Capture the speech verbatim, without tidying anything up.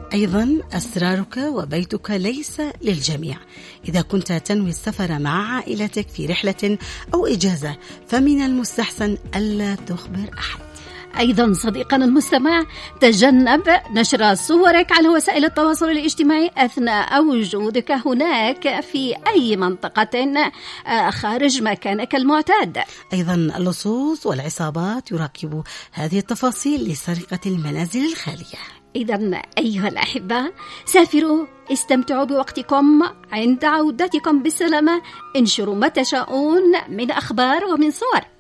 أيضا أسرارك وبيتك ليس للجميع. إذا كنت تنوي السفر مع عائلتك في رحلة أو إجازة فمن المستحسن ألا تخبر أحد. أيضا صديقنا المستمع، تجنب نشر صورك على وسائل التواصل الاجتماعي أثناء وجودك هناك في أي منطقة خارج مكانك المعتاد. أيضا اللصوص والعصابات يراقبوا هذه التفاصيل لسرقة المنازل الخالية. إذن أيها الأحبة، سافروا، استمتعوا بوقتكم. عند عودتكم بالسلامة انشروا ما تشاءون من أخبار ومن صور.